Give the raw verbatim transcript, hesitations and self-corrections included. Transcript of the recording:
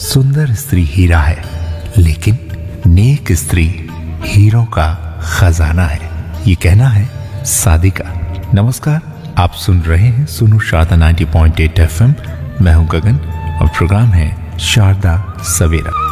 सुंदर स्त्री हीरा है, लेकिन नेक स्त्री हीरों का खजाना है। ये कहना है सादिका। नमस्कार, आप सुन रहे हैं सुनो Sharda ninety point eight F M. मैं हूं गगन और प्रोग्राम है शारदा सवेरा।